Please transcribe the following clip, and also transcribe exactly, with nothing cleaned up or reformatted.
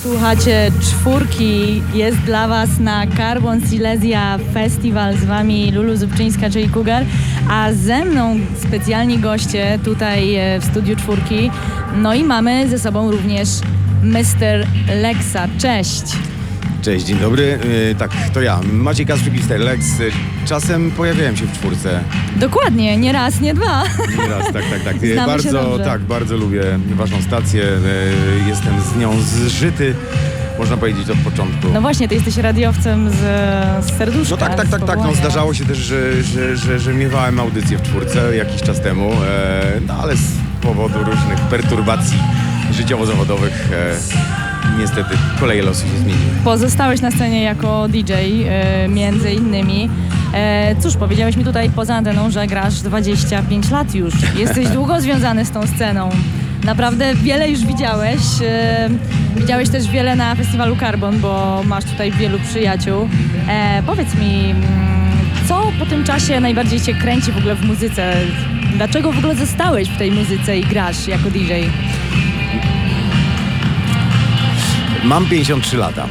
Słuchacie czwórki, jest dla Was na Carbon Silesia Festival, z Wami Lulu Zubczyńska, czyli Cougar, a ze mną specjalni goście tutaj w studiu czwórki, no i mamy ze sobą również mister Lexa. Cześć! Cześć, dzień dobry. Yy, tak, to ja, Maciej Kasprzyk, mister Lex. Czasem pojawiałem się w czwórce. Dokładnie, nie raz, nie dwa. Nie raz, tak, tak, tak. Znamy się bardzo, dobrze. tak, bardzo lubię waszą stację. Yy, jestem z nią zżyty, można powiedzieć, od początku. No właśnie, ty jesteś radiowcem z, z serduszka. No tak, tak, z tak, tak. No, Powołania. zdarzało się też, że, że, że, że miewałem audycję w czwórce jakiś czas temu, e, no ale z powodu różnych perturbacji życiowo-zawodowych e, niestety koleje losu się zmieniły. Pozostałeś na scenie jako D J, e, między innymi. E, cóż, powiedziałeś mi tutaj poza anteną, że grasz dwadzieścia pięć lat już. Jesteś długo związany z tą sceną. Naprawdę wiele już widziałeś. E, widziałeś też wiele na festiwalu Carbon, bo masz tutaj wielu przyjaciół. E, powiedz mi, mm, co po tym czasie najbardziej cię kręci w ogóle w muzyce? Dlaczego w ogóle zostałeś w tej muzyce i grasz jako D J? Mam pięćdziesiąt trzy lata.